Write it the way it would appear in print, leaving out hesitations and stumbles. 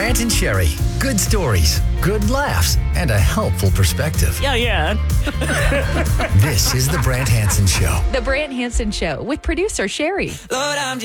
Brant and Sherry. Good stories, good laughs, and a helpful perspective. Yeah. This is The Brant Hansen Show. The Brant Hansen Show with producer Sherry. Lord, I'm